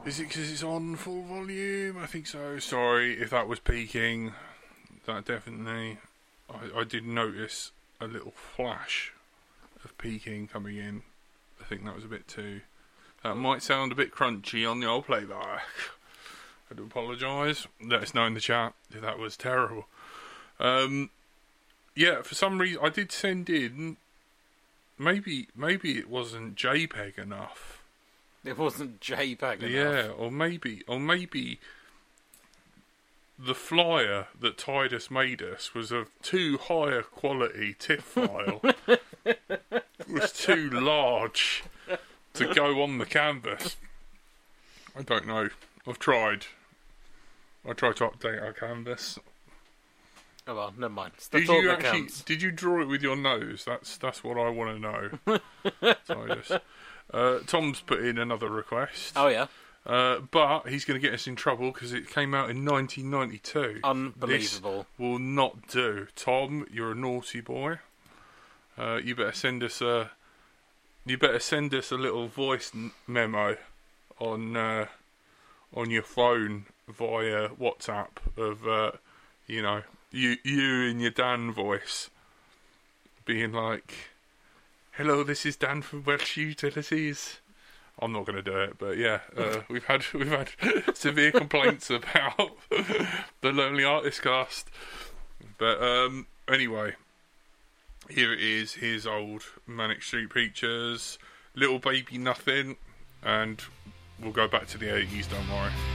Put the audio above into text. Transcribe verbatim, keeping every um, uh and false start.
Is it because it's on full volume? I think so. Sorry if that was peaking. That definitely... I, I did notice a little flash of peaking coming in. I think that was a bit too... That might sound a bit crunchy on the old playback. I do apologise. Let us know in the chat if that was terrible. Um, yeah, for some reason I did send in... Maybe maybe it wasn't JPEG enough. It wasn't JPEG enough. Yeah, or maybe, or maybe the flyer that Tidus made us was of too high a quality TIFF file. It was too large to go on the canvas. I don't know. I've tried. I tried to update our canvas. Oh well, never mind. It's the Did thought you that actually? counts. Did you draw it with your nose? That's that's what I want to know. Tidus. Uh, Tom's put in another request. Oh yeah. Uh, but he's going to get us in trouble because it came out in nineteen ninety-two. Unbelievable. This will not do. Tom, you're a naughty boy. Uh, you better send us a. You better send us a little voice n- memo on uh, on your phone via WhatsApp of uh, you know you you in your Dan voice, being like, "Hello, this is Dan from Welsh Utilities." I'm not going to do it, but yeah, uh, we've had we've had severe complaints about the Lonely Artist Cast. But um, anyway, here it is. Here's old Manic Street Preachers, Little Baby Nothing, and we'll go back to the eighties. Don't worry.